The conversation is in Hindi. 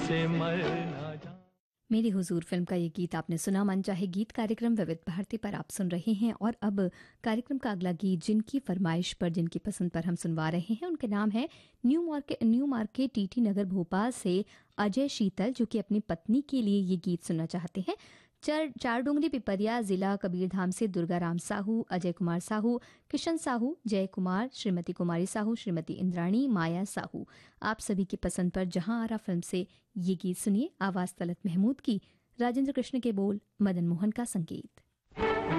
से मर ना जा। मेरी हुजूर फिल्म का ये गीत आपने सुना। मन चाहे गीत कार्यक्रम विविध भारती पर आप सुन रहे हैं और अब कार्यक्रम का अगला गीत जिनकी फरमाइश पर, जिनकी पसंद पर हम सुनवा रहे हैं, उनके नाम है new market TT Nagar Bhopal से अजय शीतल, जो कि अपनी पत्नी के लिए ये गीत सुनना चाहते हैं। चार डूंगरी पिपरिया जिला कबीरधाम से दुर्गाराम साहू, अजय कुमार साहू, किशन साहू, जय कुमार, श्रीमती कुमारी साहू, श्रीमती इंद्राणी, माया साहू, आप सभी की पसंद पर जहां आरा फिल्म से ये गीत सुनिए। आवाज तलत महमूद की, राजेंद्र कृष्ण के बोल, मदन मोहन का संगीत।